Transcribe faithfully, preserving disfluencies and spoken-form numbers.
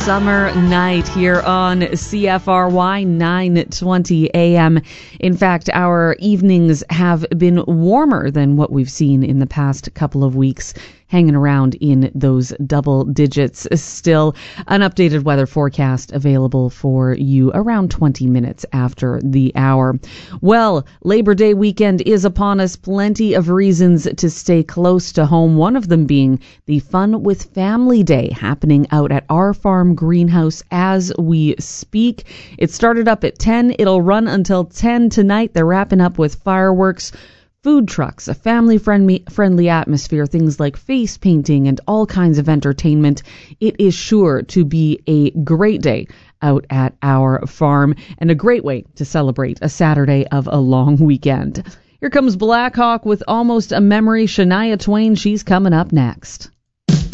summer night here on C F R Y nine twenty A M. In fact, our evenings have been warmer than what we've seen in the past couple of weeks, hanging around in those double digits still. An updated weather forecast available for you around twenty minutes after the hour. Well, Labor Day weekend is upon us. Plenty of reasons to stay close to home. One of them being the Fun with Family Day happening out at our farm greenhouse as we speak. It started up at ten. It'll run until ten tonight. They're wrapping up with fireworks, food trucks, a family-friendly friendly atmosphere, things like face painting and all kinds of entertainment. It is sure to be a great day out at our farm and a great way to celebrate a Saturday of a long weekend. Here comes Blackhawk with Almost a Memory. Shania Twain, she's coming up next.